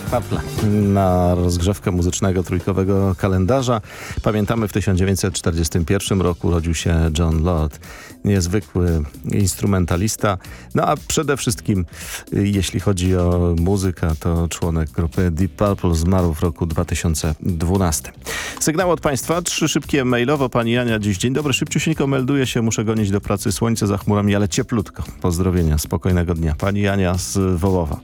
Purple na rozgrzewkę muzycznego trójkowego kalendarza. Pamiętamy, w 1941 roku urodził się Jon Lord. Niezwykły instrumentalista. No a przede wszystkim, jeśli chodzi o muzykę, to członek grupy Deep Purple, zmarł w roku 2012. Sygnał od Państwa, 3 szybkie mailowo. Pani Ania dziś: dzień dobry, szybciusieńko melduje się, muszę gonić do pracy, słońce za chmurami, ale cieplutko. Pozdrowienia, spokojnego dnia. Pani Ania z Wołowa.